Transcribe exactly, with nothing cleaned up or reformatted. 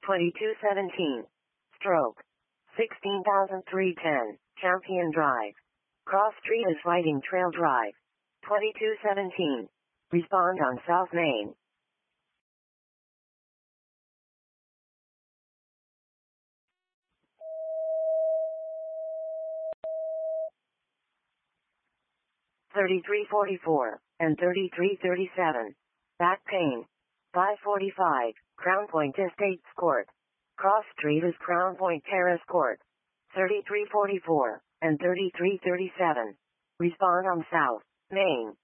twenty-two seventeen. Stroke. sixteen thousand three hundred ten. Champion Drive. Cross Street is Fighting Trail Drive. twenty-two seventeen. Respond on South Main. thirty-three forty-four and thirty-three thirty-seven. Back pain. five forty-five. Crown Point Estates Court. Cross Street is Crown Point Terrace Court. thirty-three forty-four and thirty-three thirty-seven. Respond on South Main.